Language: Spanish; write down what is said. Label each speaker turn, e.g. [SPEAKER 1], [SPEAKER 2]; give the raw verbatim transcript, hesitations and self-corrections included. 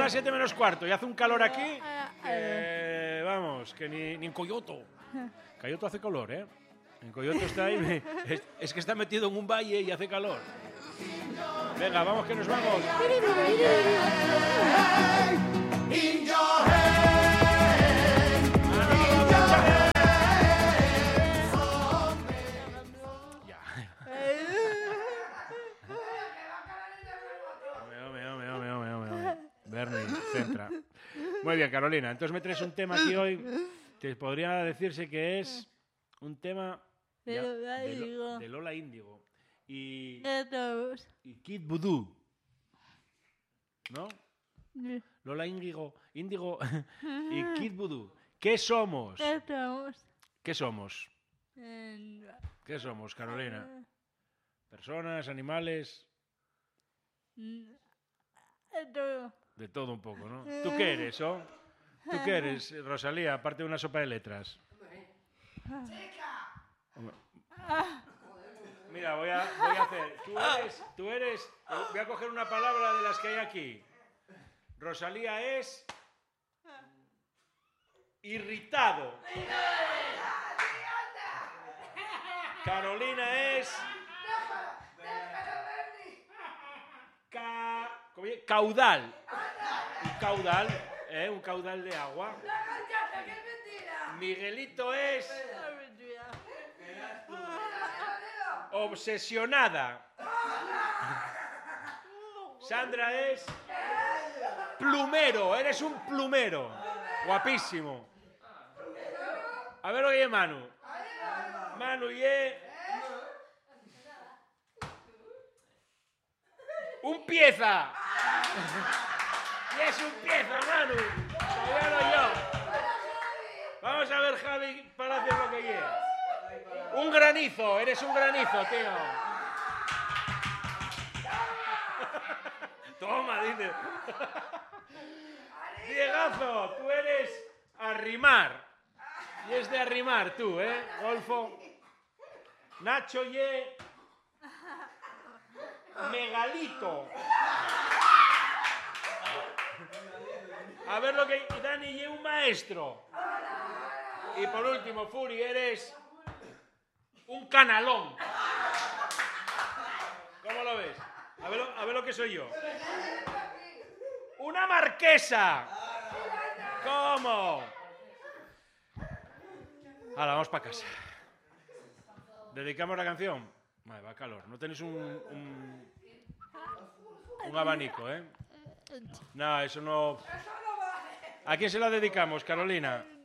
[SPEAKER 1] las siete menos cuarto y hace un calor aquí que, vamos, que ni, ni en Coyoto. Coyoto hace calor, ¿eh? En Coyoto está ahí, es, es que está metido en un valle y hace calor. Venga, vamos que nos vamos. Bernie, centra. Muy bien, Carolina. Entonces me traes un tema aquí hoy que podría decirse que es un tema
[SPEAKER 2] de,
[SPEAKER 1] ya,
[SPEAKER 2] Lola,
[SPEAKER 1] de,
[SPEAKER 2] Índigo.
[SPEAKER 1] de Lola Índigo y,
[SPEAKER 2] de todos.
[SPEAKER 1] y Kid Voodoo, ¿no?
[SPEAKER 2] Sí.
[SPEAKER 1] Lola Índigo, Índigo y Kid Voodoo. ¿Qué somos?
[SPEAKER 2] De todos.
[SPEAKER 1] ¿Qué somos?
[SPEAKER 2] Eh,
[SPEAKER 1] ¿Qué somos, Carolina? ¿Personas, animales?
[SPEAKER 2] De todo.
[SPEAKER 1] De todo un poco, ¿no? ¿Tú qué eres, oh? ¿Tú qué eres, Rosalía, aparte de una sopa de letras? Mira, voy a, voy a hacer... Tú eres, tú eres... Voy a coger una palabra de las que hay aquí. Rosalía es... irritado. Carolina es... Ca... caudal. Un caudal, ¿eh? Un caudal de agua. Miguelito es... obsesionada. Sandra es... plumero, eres un plumero. Guapísimo. A ver lo que es Manu. Manu y es... un pieza. Y es un pieza, Manu. Todavía no yo. Vamos a ver, Javi Palacios, lo que es. Un granizo, eres un granizo, tío. Toma, dice. Diegazo, tú eres arrimar. Y es de arrimar tú, ¿eh, Golfo? Nacho y es... megalito. A ver lo que... Dani y es un maestro. Y por último, Furi, eres... un canalón. ¿Cómo lo ves? A ver lo, a ver lo que soy yo. ¡Una marquesa! ¿Cómo? Ahora, vamos para casa. ¿Dedicamos la canción? Vale, va calor. No tenéis un, un, un abanico, ¿eh? No, eso no... ¿A quién se la dedicamos, Carolina?